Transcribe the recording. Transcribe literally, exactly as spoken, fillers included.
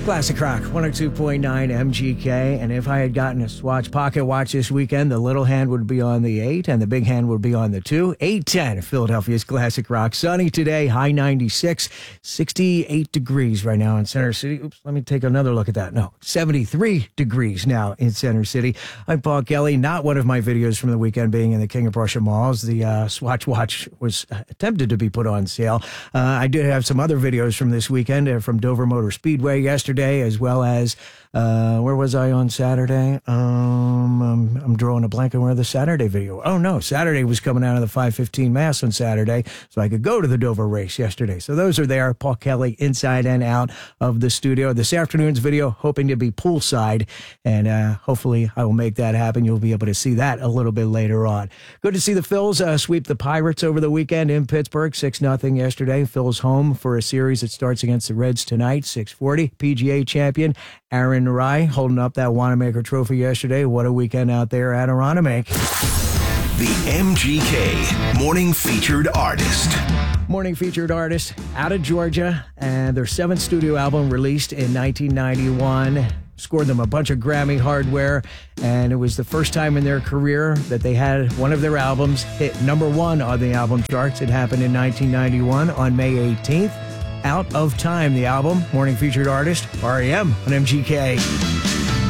Classic Rock, one oh two point nine M G K. And if I had gotten a Swatch Pocket Watch this weekend, the little hand would be on the eight and the big hand would be on the two. eight ten, Philadelphia's Classic Rock. Sunny today, high ninety-six, sixty-eight degrees right now in Center City. Oops, let me take another look at that. No, seventy-three degrees now in Center City. I'm Paul Kelly. Not one of my videos from the weekend being in the King of Prussia malls. The uh, Swatch Watch was attempted to be put on sale. Uh, I did have some other videos from this weekend uh, from Dover Motor Speedway yesterday. As well as, uh, where was I on Saturday? Um, I'm, I'm drawing a blank on where the Saturday video. Oh, no, Saturday was coming out of the five fifteen Mass on Saturday, so I could go to the Dover race yesterday. So those are there. Paul Kelly inside and out of the studio. This afternoon's video, hoping to be poolside, and uh, hopefully I will make that happen. You'll be able to see that a little bit later on. Good to see the Phils uh, sweep the Pirates over the weekend in Pittsburgh, six nothing yesterday. Phils home for a series that starts against the Reds tonight, six forty. P G A champion Aaron Rai holding up that Wanamaker trophy yesterday. What a weekend out there at Aronimink. The M G K Morning Featured Artist. Morning featured artist out of Georgia, and their seventh studio album released in nineteen ninety-one. Scored them a bunch of Grammy hardware, and it was the first time in their career that they had one of their albums hit number one on the album charts. It happened in nineteen ninety-one on May eighteenth. Out of Time, the album. Morning featured artist, R E M on M G K.